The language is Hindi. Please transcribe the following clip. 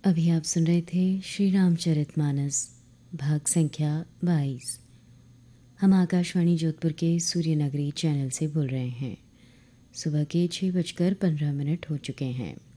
अभी आप सुन रहे थे श्री रामचरितमानस भाग संख्या 22। हम आकाशवाणी जोधपुर के सूर्यनगरी चैनल से बोल रहे हैं। सुबह के 6:15 हो चुके हैं।